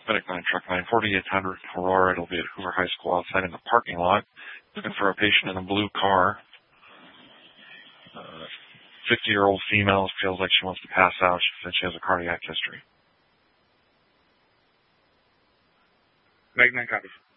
Medic 9, Truck 9, 4800 Aurora. It'll be at Hoover High School outside in the parking lot. Looking for a patient in a blue car. 50-year-old female feels like she wants to pass out. She said she has a cardiac history. Medic 9 copies.